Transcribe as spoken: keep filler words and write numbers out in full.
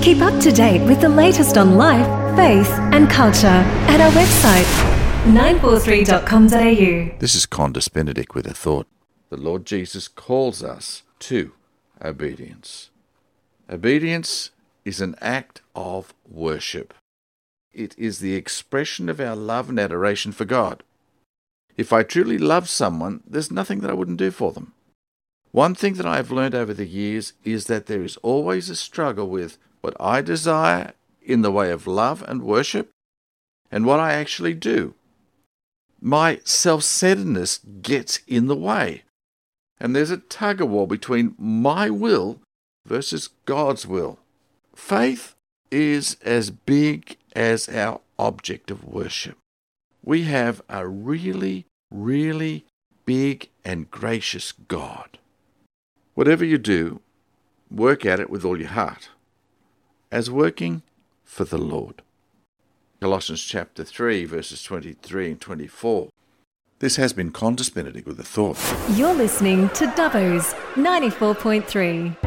Keep up to date with the latest on life, faith and culture at our website, nine four three dot com dot a u. This is Condis Benedict with a thought. The Lord Jesus calls us to obedience. Obedience is an act of worship. It is the expression of our love and adoration for God. If I truly love someone, there's nothing that I wouldn't do for them. One thing that I have learned over the years is that there is always a struggle with what I desire in the way of love and worship and what I actually do. My self-centeredness gets in the way, and there's a tug-of-war between my will versus God's will. Faith is as big as our object of worship. We have a really, really big and gracious God. Whatever you do, work at it with all your heart, as working for the Lord. Colossians chapter three, verses twenty-three and twenty-four. This has been Condis Benedict with a thought. You're listening to Dubbo's ninety-four point three.